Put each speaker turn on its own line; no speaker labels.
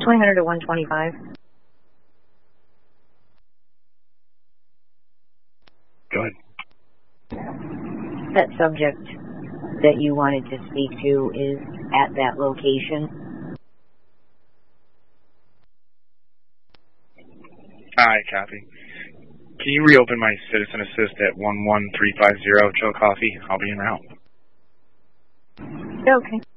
2000 to 125.
Go ahead.
That subject that you wanted to speak to is at that location.
Hi, copy. Can you reopen my Citizen Assist at 11350 Chillicothe? I'll be en route.
Okay.